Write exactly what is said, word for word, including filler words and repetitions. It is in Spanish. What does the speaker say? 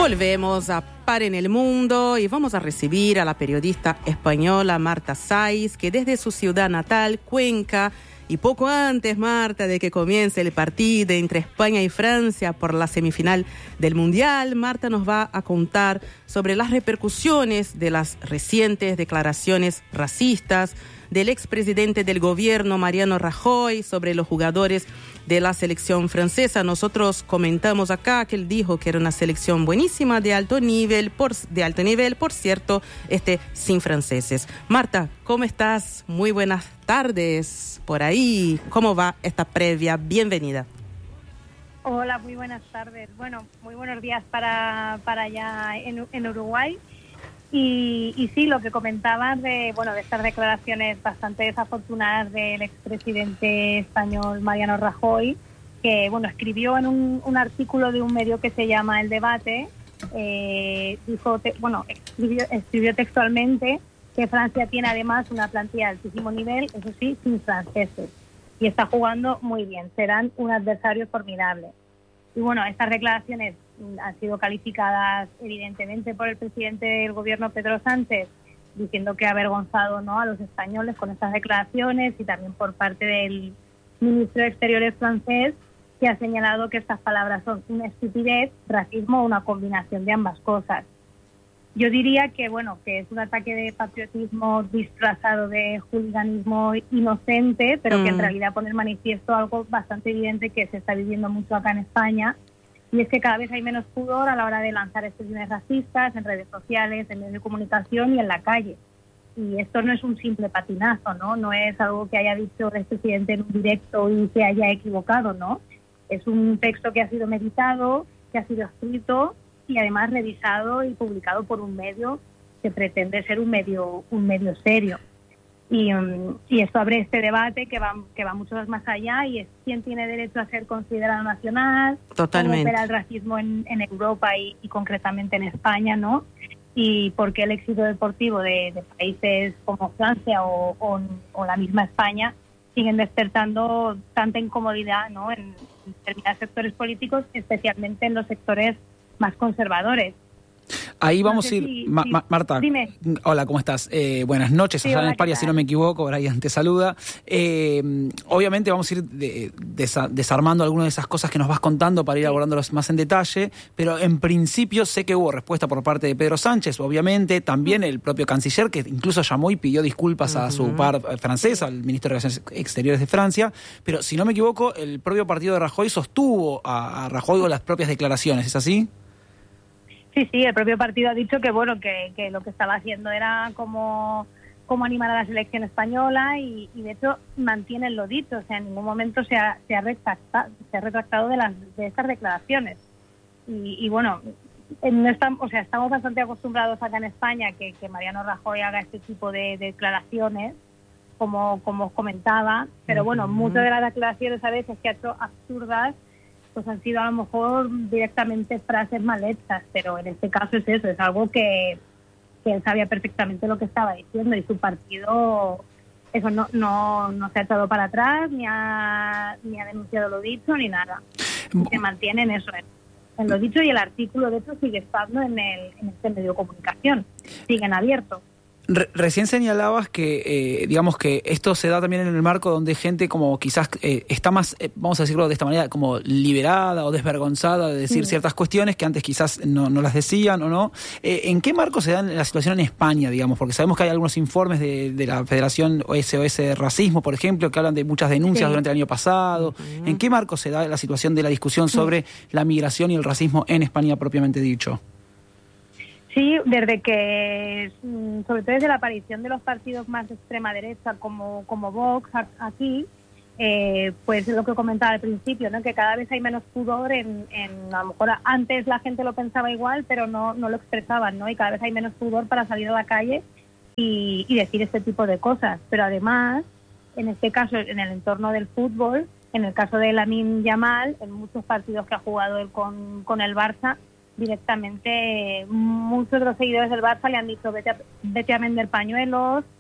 Volvemos a Par en el Mundo y vamos a recibir a la periodista española Marta Saiz, que desde su ciudad natal, Cuenca, y poco antes, Marta, de que comience el partido entre España y Francia por la semifinal del Mundial, Marta nos va a contar sobre las repercusiones de las recientes declaraciones racistas del expresidente del gobierno, Mariano Rajoy, sobre los jugadores de la selección francesa. Nosotros comentamos acá que él dijo que era una selección buenísima, de alto nivel, por, de alto nivel, por cierto, este, sin franceses. Marta, ¿cómo estás? Muy buenas tardes por ahí. ¿Cómo va esta previa? Bienvenida. Hola, muy buenas tardes. Bueno, muy buenos días para, para allá en, en Uruguay. Y, y sí, lo que comentabas de, bueno, de estas declaraciones bastante desafortunadas del expresidente español Mariano Rajoy, que bueno, escribió en un, un artículo de un medio que se llama El Debate, eh, dijo, te, bueno, escribió, escribió textualmente que Francia tiene además una plantilla de altísimo nivel, eso sí, sin franceses, y está jugando muy bien, serán un adversario formidable. Y bueno, estas declaraciones han sido calificadas evidentemente por el presidente del gobierno, Pedro Sánchez, diciendo que ha avergonzado, ¿no?, a los españoles con estas declaraciones, y también por parte del ministro de Exteriores francés, que ha señalado que estas palabras son una estupidez, racismo o una combinación de ambas cosas. Yo diría que, bueno, que es un ataque de patriotismo disfrazado de hooliganismo inocente, pero mm. que en realidad pone en manifiesto algo bastante evidente que se está viviendo mucho acá en España, y es que cada vez hay menos pudor a la hora de lanzar expresiones racistas en redes sociales, en medios de comunicación y en la calle. Y esto no es un simple patinazo, ¿no? No es algo que haya dicho el presidente en un directo y se haya equivocado, ¿no? Es un texto que ha sido meditado, que ha sido escrito y además revisado y publicado por un medio que pretende ser un medio un medio serio. Y, um, y esto abre este debate que va que va mucho más allá, y es quién tiene derecho a ser considerado nacional, totalmente, cómo opera el racismo en, en Europa y, y concretamente en España, ¿no? Y por qué el éxito deportivo de, de países como Francia o, o, o la misma España siguen despertando tanta incomodidad, ¿no?, en determinados sectores políticos, especialmente en los sectores más conservadores. Ahí vamos no sé a ir, si, Ma- si, Marta, dime. Hola, ¿cómo estás? Eh, buenas noches, sí, allá hola, en España, si no me equivoco, Brian te saluda. Eh, obviamente vamos a ir de, desa, desarmando algunas de esas cosas que nos vas contando para ir abordándolas más en detalle, pero en principio sé que hubo respuesta por parte de Pedro Sánchez, obviamente, también el propio canciller, que incluso llamó y pidió disculpas uh-huh. a su par francés, al ministro de Relaciones Exteriores de Francia, pero si no me equivoco, el propio partido de Rajoy sostuvo a, a Rajoy con las propias declaraciones, ¿es así? Sí, sí, el propio partido ha dicho que bueno que, que lo que estaba haciendo era como, como animar a la selección española y, y de hecho mantienen lo dicho, o sea, en ningún momento se ha, se ha, retractado, se ha retractado de, las, de estas declaraciones. Y, y bueno, no estamos, o sea, estamos bastante acostumbrados acá en España que, que Mariano Rajoy haga este tipo de, de declaraciones, como, como os comentaba, pero bueno, uh-huh. muchas de las declaraciones a veces que ha hecho absurdas, pues han sido a lo mejor directamente frases mal hechas, pero en este caso es eso, es algo que, que él sabía perfectamente lo que estaba diciendo, y su partido eso no no, no se ha echado para atrás, ni ha, ni ha denunciado lo dicho, ni nada. Y se mantiene en eso, en, en lo dicho, y el artículo de hecho sigue estando en, el, en este medio de comunicación, sigue en abierto. Re- recién señalabas que, eh, digamos que esto se da también en el marco donde gente como quizás eh, está más, eh, vamos a decirlo de esta manera, como liberada o desvergonzada de decir sí. ciertas cuestiones que antes quizás no, no las decían o no. Eh, ¿En qué marco se da la situación en España, digamos? Porque sabemos que hay algunos informes de, de la Federación S O S Racismo, por ejemplo, que hablan de muchas denuncias sí. durante el año pasado. Uh-huh. ¿En qué marco se da la situación de la discusión sobre uh-huh. la migración y el racismo en España propiamente dicho? Sí, desde que, sobre todo desde la aparición de los partidos más de extrema derecha como, como Vox aquí, eh, pues lo que comentaba al principio, ¿no?, que cada vez hay menos pudor en, en, a lo mejor antes la gente lo pensaba igual, pero no, no lo expresaban, ¿no?, y cada vez hay menos pudor para salir a la calle y, y decir este tipo de cosas. Pero además, en este caso, en el entorno del fútbol, en el caso de Lamine Yamal, en muchos partidos que ha jugado él con, con el Barça, directamente muchos de los seguidores del Barça le han dicho vete a, vete a vender pañuelos,